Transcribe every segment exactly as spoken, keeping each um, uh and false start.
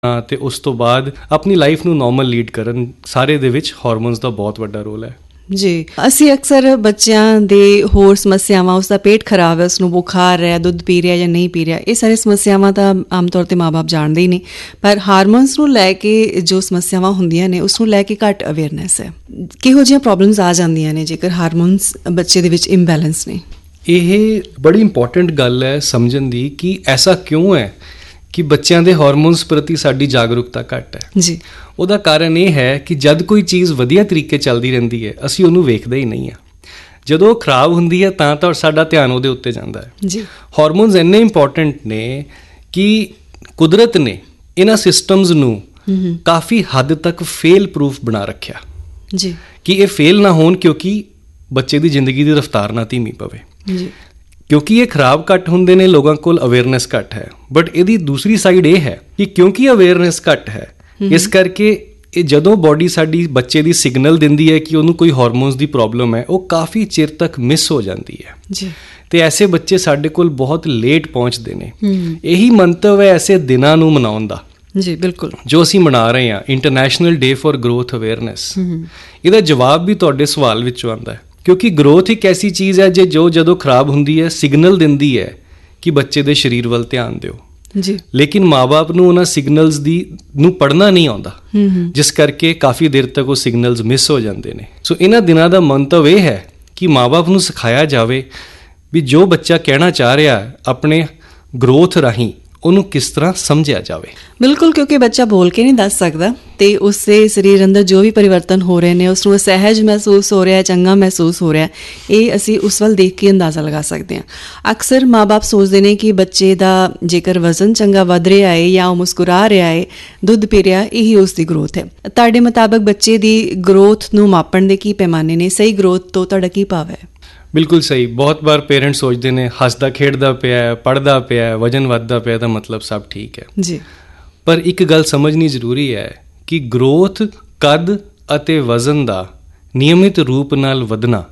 ਅਤੇ ਉਸ ਤੋਂ ਬਾਅਦ ਆਪਣੀ ਲਾਈਫ ਨੂੰ ਨੋਰਮਲ ਲੀਡ ਕਰਨ, ਸਾਰੇ ਦੇ ਵਿੱਚ ਹਾਰਮੋਨਸ ਦਾ ਬਹੁਤ ਵੱਡਾ ਰੋਲ ਹੈ। ਜੀ, ਅਸੀਂ ਅਕਸਰ ਬੱਚਿਆਂ ਦੇ ਹੋਰ ਸਮੱਸਿਆਵਾਂ, ਉਸਦਾ ਪੇਟ ਖਰਾਬ ਹੈ, ਉਸਨੂੰ ਬੁਖਾਰ ਹੈ, ਦੁੱਧ ਪੀ ਰਿਹਾ ਜਾਂ ਨਹੀਂ ਪੀ ਰਿਹਾ, ਇਹ ਸਾਰੀ ਸਮੱਸਿਆਵਾਂ ਤਾਂ ਆਮ ਤੌਰ 'ਤੇ ਮਾਂ ਬਾਪ ਜਾਣਦੇ ਹੀ ਨੇ, ਪਰ ਹਾਰਮੋਨਸ ਨੂੰ ਲੈ ਕੇ ਜੋ ਸਮੱਸਿਆਵਾਂ ਹੁੰਦੀਆਂ ਨੇ ਉਸ ਨੂੰ ਲੈ ਕੇ ਘੱਟ ਅਵੇਅਰਨੈਸ ਹੈ। ਕਿਹੋ ਜਿਹੀਆਂ ਪ੍ਰੋਬਲਮਸ ਆ ਜਾਂਦੀਆਂ ਨੇ ਜੇਕਰ ਹਾਰਮੋਨਸ ਬੱਚੇ ਦੇ ਵਿੱਚ ਇੰਬੈਲੈਂਸ ਨੇ? ਇਹ ਬੜੀ ਇੰਪੋਰਟੈਂਟ ਗੱਲ ਹੈ ਸਮਝਣ ਦੀ ਕਿ ਐਸਾ ਕਿਉਂ ਹੈ ਕਿ ਬੱਚਿਆਂ ਦੇ ਹਾਰਮੋਨਸ ਪ੍ਰਤੀ ਸਾਡੀ ਜਾਗਰੂਕਤਾ ਘੱਟ ਹੈ। ਜੀ, ਉਹਦਾ ਕਾਰਨ ਇਹ ਹੈ ਕਿ ਜਦ ਕੋਈ ਚੀਜ਼ ਵਧੀਆ ਤਰੀਕੇ ਚੱਲਦੀ ਰਹਿੰਦੀ ਹੈ ਅਸੀਂ ਉਹਨੂੰ ਵੇਖਦੇ ਹੀ ਨਹੀਂ ਹਾਂ। ਜਦੋਂ ਉਹ ਖਰਾਬ ਹੁੰਦੀ ਹੈ ਤਾਂ ਤਾਂ ਸਾਡਾ ਧਿਆਨ ਉਹਦੇ ਉੱਤੇ ਜਾਂਦਾ ਹੈ। ਜੀ, ਹਾਰਮੋਨਸ ਇੰਨੇ ਇੰਪੋਰਟੈਂਟ ਨੇ ਕਿ ਕੁਦਰਤ ਨੇ ਇਹਨਾਂ ਸਿਸਟਮਸ ਨੂੰ ਕਾਫੀ ਹੱਦ ਤੱਕ ਫੇਲ ਪ੍ਰੂਫ ਬਣਾ ਰੱਖਿਆ। ਜੀ, ਕਿ ਇਹ ਫੇਲ ਨਾ ਹੋਣ ਕਿਉਂਕਿ ਬੱਚੇ ਦੀ ਜ਼ਿੰਦਗੀ ਦੀ ਰਫ਼ਤਾਰ ਨਾ ਧੀਮੀ ਪਵੇ। ਜੀ, ਕਿਉਂਕਿ ਇਹ ਖਰਾਬ ਘੱਟ ਹੁੰਦੇ ਨੇ, ਲੋਕਾਂ ਕੋਲ ਅਵੇਅਰਨੈਸ ਘੱਟ ਹੈ। ਬਟ ਇਹਦੀ ਦੂਸਰੀ ਸਾਈਡ ਇਹ ਹੈ ਕਿ ਕਿਉਂਕਿ ਅਵੇਅਰਨੈਸ ਘੱਟ ਹੈ, ਇਸ ਕਰਕੇ ਇਹ ਜਦੋਂ ਬਾਡੀ ਸਾਡੀ ਬੱਚੇ ਦੀ ਸਿਗਨਲ ਦਿੰਦੀ ਹੈ ਕਿ ਉਹਨੂੰ ਕੋਈ ਹਾਰਮੋਨਸ ਦੀ ਪ੍ਰੋਬਲਮ ਹੈ, ਉਹ ਕਾਫੀ ਚਿਰ ਤੱਕ ਮਿਸ ਹੋ ਜਾਂਦੀ ਹੈ। ਜੀ, ਤੇ ਐਸੇ ਬੱਚੇ ਸਾਡੇ ਕੋਲ ਬਹੁਤ ਲੇਟ ਪਹੁੰਚਦੇ ਨੇ। ਇਹੀ ਮੰਤਵ ਹੈ ਐਸੇ ਦਿਨਾਂ ਨੂੰ ਮਨਾਉਣ ਦਾ। ਜੀ, ਬਿਲਕੁਲ, ਜੋ ਅਸੀਂ ਮਨਾ ਰਹੇ ਹਾਂ, international day for growth awareness. ਇਹਦਾ ਜਵਾਬ ਵੀ ਤੁਹਾਡੇ ਸਵਾਲ ਵਿੱਚੋਂ ਆਉਂਦਾ ਹੈ, ਕਿਉਂਕਿ ਗਰੋਥ ਇੱਕ ਐਸੀ ਚੀਜ਼ ਹੈ ਜੇ ਜੋ ਜਦੋਂ ਖਰਾਬ ਹੁੰਦੀ ਹੈ ਸਿਗਨਲ ਦਿੰਦੀ ਹੈ ਕਿ ਬੱਚੇ ਦੇ ਸਰੀਰ ਵੱਲ ਧਿਆਨ ਦਿਓ। ਜੀ, ਲੇਕਿਨ ਮਾਂ-ਬਾਪ ਨੂੰ ਉਹਨਾਂ ਸਿਗਨਲਸ ਦੀ ਨੂੰ ਪੜ੍ਹਨਾ ਨਹੀਂ ਆਉਂਦਾ, ਜਿਸ ਕਰਕੇ ਕਾਫੀ ਦੇਰ ਤੱਕ ਉਹ ਸਿਗਨਲਸ ਮਿਸ ਹੋ ਜਾਂਦੇ ਨੇ। ਸੋ ਇਹਨਾਂ ਦਿਨਾਂ ਦਾ ਮੰਤਵ ਇਹ ਹੈ ਕਿ ਮਾਂ-ਬਾਪ ਨੂੰ ਸਿਖਾਇਆ ਜਾਵੇ ਵੀ ਜੋ ਬੱਚਾ ਕਹਿਣਾ ਚਾਹ ਰਿਹਾ ਆਪਣੇ ਗਰੋਥ ਰਾਹੀਂ ਉਹਨੂੰ ਕਿਸ ਤਰ੍ਹਾਂ ਸਮਝਿਆ ਜਾਵੇ। ਬਿਲਕੁਲ, ਕਿਉਂਕਿ ਬੱਚਾ ਬੋਲ ਕੇ ਨਹੀਂ ਦੱਸ ਸਕਦਾ ਅਤੇ ਉਸਦੇ ਸਰੀਰ ਅੰਦਰ ਜੋ ਵੀ ਪਰਿਵਰਤਨ ਹੋ ਰਹੇ ਨੇ ਉਸਨੂੰ ਸਹਿਜ ਮਹਿਸੂਸ ਹੋ ਰਿਹਾ, ਚੰਗਾ ਮਹਿਸੂਸ ਹੋ ਰਿਹਾ, ਇਹ ਅਸੀਂ ਉਸ ਵੱਲ ਦੇਖ ਕੇ ਅੰਦਾਜ਼ਾ ਲਗਾ ਸਕਦੇ ਹਾਂ। ਅਕਸਰ ਮਾਂ ਬਾਪ ਸੋਚਦੇ ਨੇ ਕਿ ਬੱਚੇ ਦਾ ਜੇਕਰ ਵਜ਼ਨ ਚੰਗਾ ਵੱਧ ਰਿਹਾ ਹੈ ਜਾਂ ਉਹ ਮੁਸਕਰਾ ਰਿਹਾ ਹੈ, ਦੁੱਧ ਪੀ ਰਿਹਾ, ਇਹੀ ਉਸ ਦੀ ਗਰੋਥ ਹੈ। ਤੁਹਾਡੇ ਮੁਤਾਬਕ ਬੱਚੇ ਦੀ ਗਰੋਥ ਨੂੰ ਮਾਪਣ ਦੇ ਕੀ ਪੈਮਾਨੇ ਨੇ? ਸਹੀ ਗਰੋਥ ਤੋਂ ਤੁਹਾਡਾ ਕੀ ਭਾਵ ਹੈ? ਬਿਲਕੁਲ ਸਹੀ। ਬਹੁਤ ਵਾਰ ਪੇਰੈਂਟਸ ਸੋਚਦੇ ਨੇ ਹੱਸਦਾ ਖੇਡਦਾ ਪਿਆ, ਪੜ੍ਹਦਾ ਪਿਆ, ਵਜਨ ਵੱਧਦਾ ਪਿਆ ਤਾਂ ਮਤਲਬ ਸਭ ਠੀਕ ਹੈ। ਜੀ, ਪਰ ਇੱਕ ਗੱਲ ਸਮਝਣੀ ਜ਼ਰੂਰੀ ਹੈ ਕਿ ਗਰੋਥ, ਕੱਦ ਅਤੇ ਵਜ਼ਨ ਦਾ ਨਿਯਮਿਤ ਰੂਪ ਨਾਲ ਵਧਣਾ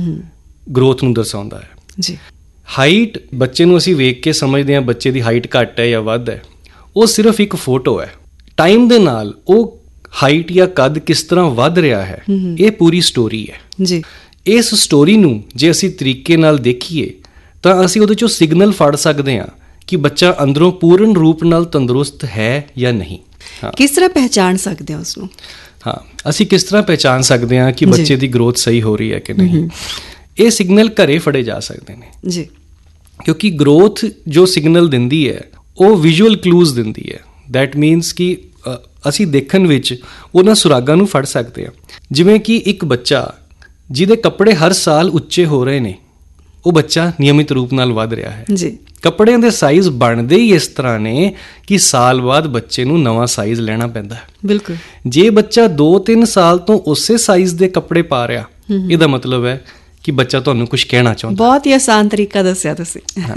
ਗਰੋਥ ਨੂੰ ਦਰਸਾਉਂਦਾ ਹੈ। ਜੀ, ਹਾਈਟ ਬੱਚੇ ਨੂੰ ਅਸੀਂ ਵੇਖ ਕੇ ਸਮਝਦੇ ਹਾਂ ਬੱਚੇ ਦੀ ਹਾਈਟ ਘੱਟ ਹੈ ਜਾਂ ਵੱਧ ਹੈ, ਉਹ ਸਿਰਫ ਇੱਕ ਫੋਟੋ ਹੈ। ਟਾਈਮ ਦੇ ਨਾਲ ਉਹ ਹਾਈਟ ਜਾਂ ਕੱਦ ਕਿਸ ਤਰ੍ਹਾਂ ਵੱਧ ਰਿਹਾ ਹੈ, ਇਹ ਪੂਰੀ ਸਟੋਰੀ ਹੈ। ਜੀ, ਇਸ ਸਟੋਰੀ ਨੂੰ ਜੇ ਅਸੀਂ ਤਰੀਕੇ ਨਾਲ ਦੇਖੀਏ ਤਾਂ ਅਸੀਂ ਉਹਦੇ 'ਚੋਂ ਸਿਗਨਲ ਫੜ ਸਕਦੇ ਹਾਂ ਕਿ ਬੱਚਾ ਅੰਦਰੋਂ ਪੂਰਨ ਰੂਪ ਨਾਲ ਤੰਦਰੁਸਤ ਹੈ ਜਾਂ ਨਹੀਂ। ਹਾਂ, ਕਿਸ ਤਰ੍ਹਾਂ ਪਹਿਚਾਣ ਸਕਦੇ ਹਾਂ ਉਸਨੂੰ? ਹਾਂ, ਅਸੀਂ ਕਿਸ ਤਰ੍ਹਾਂ ਪਹਿਚਾਣ ਸਕਦੇ ਹਾਂ ਕਿ ਬੱਚੇ ਦੀ ਗਰੋਥ ਸਹੀ ਹੋ ਰਹੀ ਹੈ ਕਿ ਨਹੀਂ? ਇਹ ਸਿਗਨਲ ਘਰੇ ਫੜੇ ਜਾ ਸਕਦੇ ਨੇ। ਜੀ, ਕਿਉਂਕਿ ਗਰੋਥ ਜੋ ਸਿਗਨਲ ਦਿੰਦੀ ਹੈ ਉਹ ਵਿਜ਼ੂਅਲ ਕਲੂਜ਼ ਦਿੰਦੀ ਹੈ। ਦੈਟ ਮੀਨਸ ਕਿ ਅਸੀਂ ਦੇਖਣ ਵਿੱਚ ਉਹਨਾਂ ਸੁਰਾਗਾਂ ਨੂੰ ਫੜ ਸਕਦੇ ਹਾਂ। ਜਿਵੇਂ ਕਿ ਇੱਕ ਬੱਚਾ ਜਿਹਦੇ ਕੱਪੜੇ ਹਰ ਸਾਲ ਉੱਚੇ ਹੋ ਰਹੇ ਨੇ, ਉਹ ਬੱਚਾ ਨਿਯਮਿਤ ਰੂਪ ਨਾਲ ਵੱਧ ਰਿਹਾ ਹੈ। ਜੀ, ਕੱਪੜਿਆਂ ਦੇ ਸਾਈਜ਼ ਬਣਦੇ ਹੀ ਇਸ ਤਰ੍ਹਾਂ ਨੇ ਕਿ ਸਾਲ ਬਾਅਦ ਬੱਚੇ ਨੂੰ ਨਵਾਂ ਸਾਈਜ਼ ਲੈਣਾ ਪੈਂਦਾ ਹੈ। ਬਿਲਕੁਲ, ਜੇ ਬੱਚਾ ਦੋ ਤਿੰਨ ਸਾਲ ਤੋਂ ਉਸੇ ਸਾਈਜ਼ ਦੇ ਕੱਪੜੇ ਪਾ ਰਿਹਾ, ਇਹਦਾ ਮਤਲਬ ਹੈ ਕਿ ਬੱਚਾ ਤੁਹਾਨੂੰ ਕੁਝ ਕਹਿਣਾ ਚਾਹੁੰਦਾ। ਬਹੁਤ ਹੀ ਆਸਾਨ ਤਰੀਕਾ ਦੱਸਿਆ ਤੁਸੀਂ।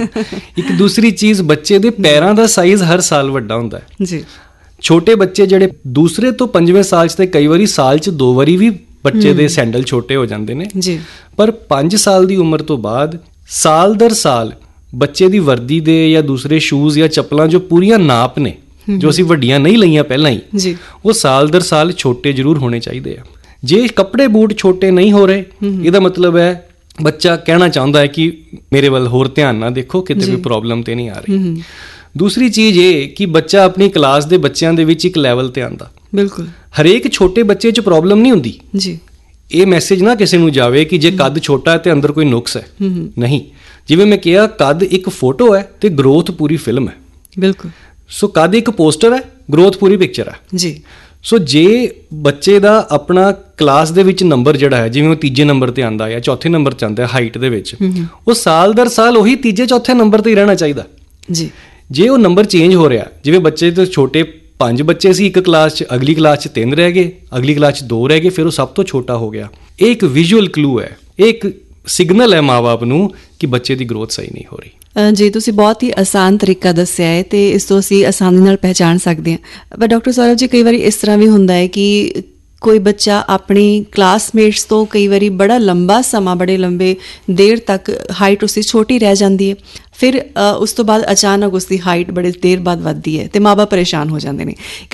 ਇੱਕ ਦੂਸਰੀ ਚੀਜ਼, ਬੱਚੇ ਦੇ ਪੈਰਾਂ ਦਾ ਸਾਈਜ਼ ਹਰ ਸਾਲ ਵੱਡਾ ਹੁੰਦਾ ਹੈ। ਜੀ, ਛੋਟੇ ਬੱਚੇ ਜਿਹੜੇ ਦੂਸਰੇ ਤੋਂ ਪੰਜਵੇਂ ਸਾਲ 'ਚ ਤੇ ਕਈ ਵਾਰੀ ਸਾਲ 'ਚ ਦੋ ਵਾਰੀ ਵੀ ਬੱਚੇ ਦੇ ਸੈਂਡਲ ਛੋਟੇ ਹੋ ਜਾਂਦੇ ਨੇ। ਜੀ, ਪਰ ਪੰਜ ਸਾਲ ਦੀ ਉਮਰ ਤੋਂ ਬਾਅਦ ਸਾਲ ਦਰ ਸਾਲ ਬੱਚੇ ਦੀ ਵਰਦੀ ਦੇ ਜਾਂ ਦੂਸਰੇ ਸ਼ੂਜ਼ ਜਾਂ ਚੱਪਲਾਂ ਜੋ ਪੂਰੀਆਂ ਨਾਪ ਨੇ, ਜੋ ਅਸੀਂ ਵੱਡੀਆਂ ਨਹੀਂ ਲਈਆਂ ਪਹਿਲਾਂ ਹੀ, ਜੀ, ਉਹ ਸਾਲ ਦਰ ਸਾਲ ਛੋਟੇ ਜ਼ਰੂਰ ਹੋਣੇ ਚਾਹੀਦੇ ਆ। ਜੇ ਕੱਪੜੇ ਬੂਟ ਛੋਟੇ ਨਹੀਂ ਹੋ ਰਹੇ, ਇਹਦਾ ਮਤਲਬ ਹੈ ਬੱਚਾ ਕਹਿਣਾ ਚਾਹੁੰਦਾ ਹੈ ਕਿ ਮੇਰੇ ਵੱਲ ਹੋਰ ਧਿਆਨ ਨਾਲ ਦੇਖੋ, ਕਿਤੇ ਵੀ ਪ੍ਰੋਬਲਮ ਤੇ ਨਹੀਂ ਆ ਰਹੀ। ਦੂਸਰੀ ਚੀਜ਼ ਇਹ ਕਿ ਬੱਚਾ ਆਪਣੀ ਕਲਾਸ ਦੇ ਬੱਚਿਆਂ ਦੇ ਵਿੱਚ ਇੱਕ ਲੈਵਲ ਤੇ ਆਉਂਦਾ। ਬਿਲਕੁਲ, ਹਰੇਕ ਛੋਟੇ ਬੱਚੇ 'ਚ ਪ੍ਰੋਬਲਮ ਨਹੀਂ ਹੁੰਦੀ। ਜੀ, ਇਹ ਮੈਸੇਜ ਨਾ ਕਿਸੇ ਨੂੰ ਜਾਵੇ ਕਿ ਜੇ ਕੱਦ ਛੋਟਾ ਹੈ ਤੇ ਅੰਦਰ ਕੋਈ ਨੁਕਸ ਹੈ। ਨਹੀਂ, ਜਿਵੇਂ ਮੈਂ ਕਿਹਾ, ਕੱਦ ਇੱਕ ਫੋਟੋ ਹੈ ਤੇ ਗਰੋਥ ਪੂਰੀ ਫਿਲਮ ਹੈ। ਬਿਲਕੁਲ, ਸੋ ਕੱਦ ਇੱਕ ਪੋਸਟਰ ਹੈ, ਗਰੋਥ ਪੂਰੀ ਪਿਕਚਰ ਹੈ। ਜੀ, ਸੋ ਜੇ ਬੱਚੇ ਦਾ ਆਪਣਾ ਕਲਾਸ ਦੇ ਵਿੱਚ ਨੰਬਰ ਜਿਹੜਾ ਹੈ, ਜਿਵੇਂ ਉਹ ਤੀਜੇ ਨੰਬਰ ਤੇ ਆਉਂਦਾ ਜਾਂ ਚੌਥੇ ਨੰਬਰ 'ਚ ਆਉਂਦਾ ਹਾਈਟ ਦੇ ਵਿੱਚ, ਉਹ ਸਾਲ ਦਰ ਸਾਲ ਉਹੀ ਤੀਜੇ ਚੌਥੇ ਨੰਬਰ ਤੇ ਹੀ ਰਹਿਣਾ ਚਾਹੀਦਾ। ਜੀ, ਜੇ ਉਹ ਨੰਬਰ ਚੇਂਜ ਹੋ ਰਿਹਾ, ਜਿਵੇਂ ਬੱਚੇ ਤੋਂ ਛੋਟੇ ਪੰਜ ਬੱਚੇ ਸੀ ਇੱਕ ਕਲਾਸ 'ਚ, ਅਗਲੀ ਕਲਾਸ 'ਚ ਤਿੰਨ ਰਹਿ ਗਏ, ਅਗਲੀ ਕਲਾਸ 'ਚ ਦੋ ਰਹਿ ਗਏ, ਫਿਰ ਉਹ ਸਭ ਤੋਂ ਛੋਟਾ ਹੋ ਗਿਆ। ਇਹ ਇੱਕ ਵਿਜ਼ੂਅਲ ਕਲੂ ਹੈ, ਇਹ ਇੱਕ ਸਿਗਨਲ ਹੈ ਮਾਂ ਬਾਪ ਨੂੰ ਕਿ ਬੱਚੇ ਦੀ ਗਰੋਥ ਸਹੀ ਨਹੀਂ ਹੋ ਰਹੀ। ਜੀ, ਤੁਸੀਂ ਬਹੁਤ ਹੀ ਆਸਾਨ ਤਰੀਕਾ ਦੱਸਿਆ ਹੈ ਅਤੇ ਇਸ ਤੋਂ ਅਸੀਂ ਆਸਾਨੀ ਨਾਲ ਪਹਿਚਾਣ ਸਕਦੇ ਹਾਂ। ਪਰ ਡਾਕਟਰ ਸੌਰਵ ਜੀ, ਕਈ ਵਾਰੀ ਇਸ ਤਰ੍ਹਾਂ ਵੀ ਹੁੰਦਾ ਹੈ ਕਿ ਕੋਈ ਬੱਚਾ ਆਪਣੀ ਕਲਾਸਮੇਟਸ ਤੋਂ ਕਈ ਵਾਰੀ ਬੜਾ ਲੰਬਾ ਸਮਾਂ ਬੜੇ ਲੰਬੇ ਦੇਰ ਤੱਕ ਹਾਈਟ ਉਸਦੀ ਛੋਟੀ ਰਹਿ ਜਾਂਦੀ ਹੈ, ਫਿਰ ਉਸ ਤੋਂ ਬਾਅਦ ਅਚਾਨਕ ਉਸਦੀ ਹਾਈਟ ਬੜੇ ਦੇਰ ਬਾਅਦ ਵੱਧਦੀ ਹੈ ਅਤੇ ਮਾਂ ਬਾਪ ਪਰੇਸ਼ਾਨ ਹੋ ਜਾਂਦੇ ਨੇ।